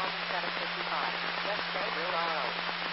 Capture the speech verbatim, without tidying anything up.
thousand seven hundred fifty-five. Just say real R O.